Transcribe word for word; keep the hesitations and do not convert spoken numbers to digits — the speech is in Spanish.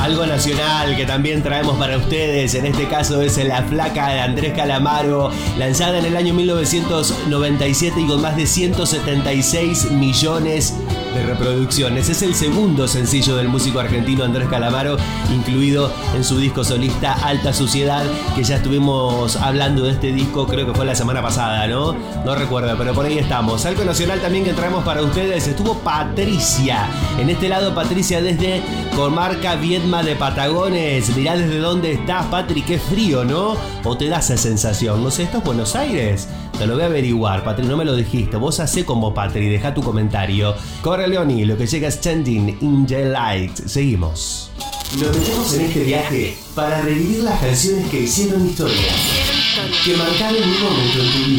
Algo nacional que también traemos para ustedes, en este caso es La Flaca de Andrés Calamaro, lanzada en el año mil novecientos noventa y siete y con más de ciento setenta y seis millones de reproducciones. Es el segundo sencillo del músico argentino Andrés Calamaro, incluido en su disco solista Alta Suciedad, que ya estuvimos hablando de este disco, creo que fue la semana pasada, ¿no? No recuerdo, pero por ahí estamos. Algo nacional también que traemos para ustedes, estuvo Patricia. En este lado, Patricia desde comarca Viedma de Patagones. Mirá desde dónde estás, Patri, qué frío, ¿no? ¿O te da esa sensación? No sé, ¿esto es Buenos Aires? Te lo voy a averiguar, Patri, no me lo dijiste. Vos hacé como Patri, deja tu comentario. Correleoni, lo que llega es Standing in the Light. Seguimos. Nos metemos en este viaje para revivir las canciones que hicieron historia, que marcaron un momento en tu vida.